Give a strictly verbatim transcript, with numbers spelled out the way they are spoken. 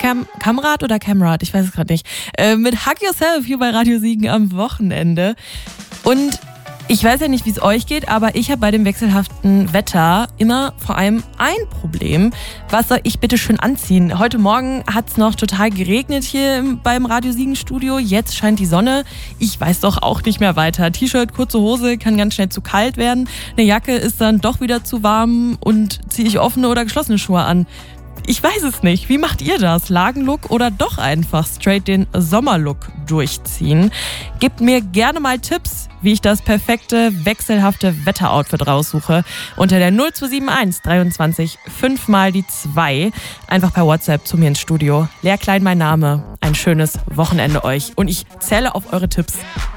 Cam, Kamrad oder Camrad? Ich weiß es gerade nicht. Äh, mit Hug Yourself hier bei Radio Siegen am Wochenende. Und ich weiß ja nicht, wie es euch geht, aber ich habe bei dem wechselhaften Wetter immer vor allem ein Problem. Was soll ich bitte schön anziehen? Heute Morgen hat es noch total geregnet hier beim Radio Siegen Studio. Jetzt scheint die Sonne. Ich weiß doch auch nicht mehr weiter. T-Shirt, kurze Hose kann ganz schnell zu kalt werden. Eine Jacke ist dann doch wieder zu warm und ziehe ich offene oder geschlossene Schuhe an. Ich weiß es nicht. Wie macht ihr das? Lagenlook oder doch einfach straight den Sommerlook durchziehen? Gebt mir gerne mal Tipps, wie ich das perfekte, wechselhafte Wetteroutfit raussuche. Unter der null zwei sieben eins dreiundzwanzig fünf mal die zwei. Einfach per WhatsApp zu mir ins Studio. Lea Klein mein Name. Ein schönes Wochenende euch. Und ich zähle auf eure Tipps.